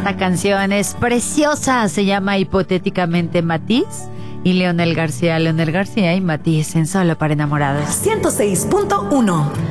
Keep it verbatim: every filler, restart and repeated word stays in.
Esta canción es preciosa, se llama Hipotéticamente Matiz y Leonel García. Leonel García y Matiz en Solo para Enamorados. ciento seis punto uno